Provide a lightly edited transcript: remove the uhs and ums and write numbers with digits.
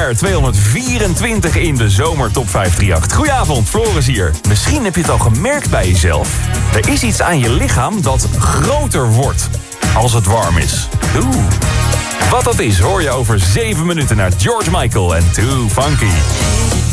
nummer 224 in de Zomer Top 538. Goedenavond, Floris hier. Misschien heb je het al gemerkt bij jezelf. Er is iets aan je lichaam dat groter wordt als het warm is. Oeh. Wat dat is, hoor je over 7 minuten naar George Michael en Too Funky.